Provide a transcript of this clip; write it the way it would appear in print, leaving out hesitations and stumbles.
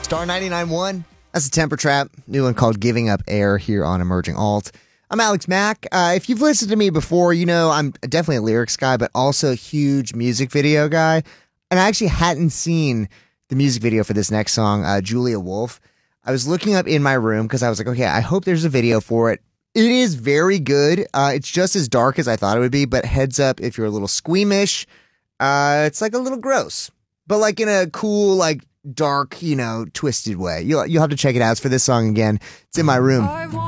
Star 99.1. That's a Temper Trap. New one called Giving Up Air here on Emerging Alt. I'm Alex Mack. If you've listened to me before, you know I'm definitely a lyrics guy, but also a huge music video guy. And I actually hadn't seen the music video for this next song, Julia Wolf. I was looking up in my room because I was like, okay, I hope there's a video for it. It is very good. It's just as dark as I thought it would be, but heads up if you're a little squeamish, it's like a little gross, but like in a cool, like dark, twisted way. You'll have to check it out. It's for this song again. It's in my room.